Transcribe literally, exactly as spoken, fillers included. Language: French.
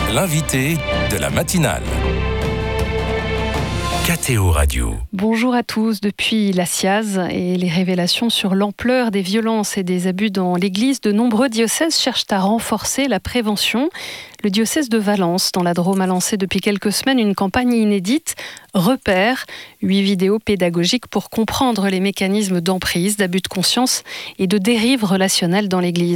L'invité de la matinale. K T O Radio. Bonjour à tous. Depuis la S I A Z et les révélations sur l'ampleur des violences et des abus dans l'Église, de nombreux diocèses cherchent à renforcer la prévention. Le diocèse de Valence, dans la Drôme, a lancé depuis quelques semaines une campagne inédite, Repères, huit vidéos pédagogiques pour comprendre les mécanismes d'emprise, d'abus de conscience et de dérive relationnelle dans l'Église.